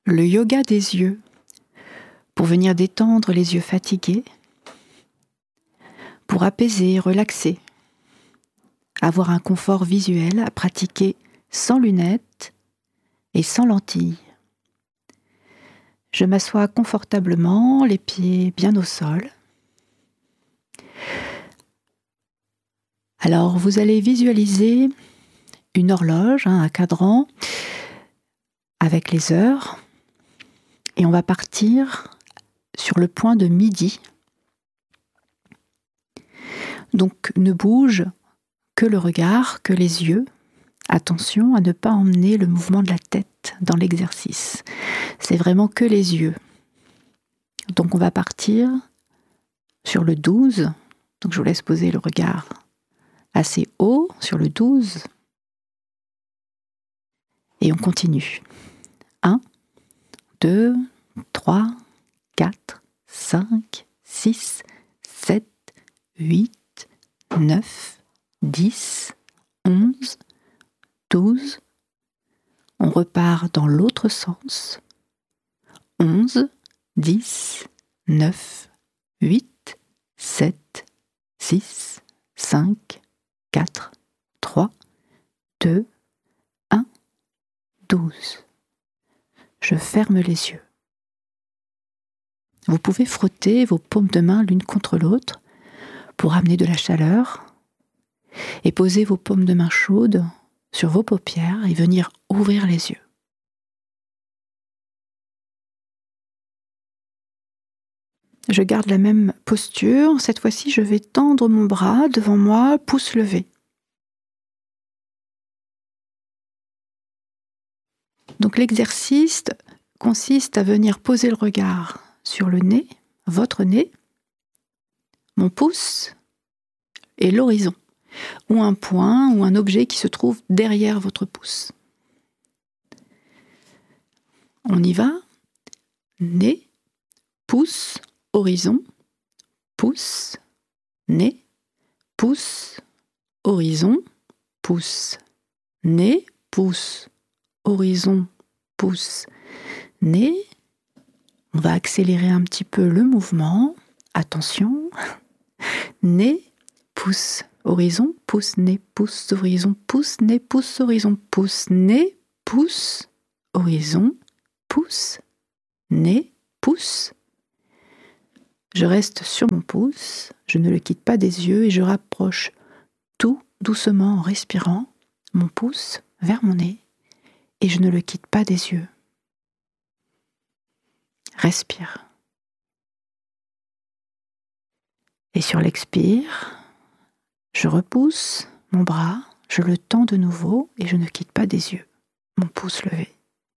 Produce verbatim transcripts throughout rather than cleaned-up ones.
le yoga des yeux, pour venir détendre les yeux fatigués, pour apaiser, relaxer, avoir un confort visuel à pratiquer sans lunettes et sans lentilles. Je m'assois confortablement, les pieds bien au sol. Alors vous allez visualiser une horloge, hein, un cadran avec les heures, et on va partir sur le point de midi. Donc ne bouge que le regard, que les yeux. Attention à ne pas emmener le mouvement de la tête dans l'exercice. C'est vraiment que les yeux. Donc on va partir sur le douze. Donc je vous laisse poser le regard assez haut sur le douze. Et on continue. un, deux, trois, quatre, cinq, six, sept, huit, neuf, dix, onze, douze. On repart dans l'autre sens. onze, dix, neuf, huit, sept, six, cinq, quatre, trois, deux, un, douze. Je ferme les yeux. Vous pouvez frotter vos paumes de main l'une contre l'autre pour amener de la chaleur et poser vos paumes de main chaudes sur vos paupières et venir ouvrir les yeux. Je garde la même posture. Cette fois-ci, je vais tendre mon bras devant moi, pouce levé. Donc l'exercice consiste à venir poser le regard sur le nez, votre nez, mon pouce et l'horizon, ou un point ou un objet qui se trouve derrière votre pouce. On y va. Nez, pouce, horizon, pouce, nez, pouce, horizon, pouce, nez, pouce, horizon, pouce, nez. On va accélérer un petit peu le mouvement. Attention. Nez, pouce, horizon, pouce, nez, pouce, horizon, pouce, nez, pouce, horizon, pouce, nez, pouce, horizon, pouce, nez, pouce. Je reste sur mon pouce, je ne le quitte pas des yeux et je rapproche tout doucement en respirant mon pouce vers mon nez et je ne le quitte pas des yeux. Respire. Et sur l'expire, je repousse mon bras, je le tends de nouveau et je ne quitte pas des yeux, mon pouce levé.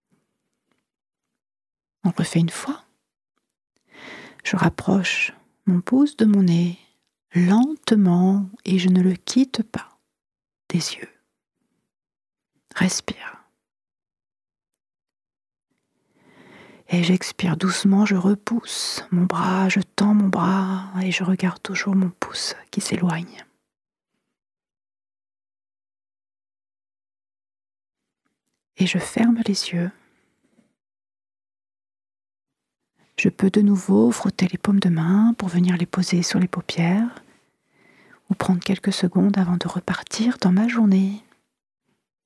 On refait une fois. Je rapproche mon pouce de mon nez lentement et je ne le quitte pas des yeux. Respire. Et j'expire doucement, je repousse mon bras, je tends mon bras et je regarde toujours mon pouce qui s'éloigne. Et je ferme les yeux. Je peux de nouveau frotter les paumes de main pour venir les poser sur les paupières ou prendre quelques secondes avant de repartir dans ma journée.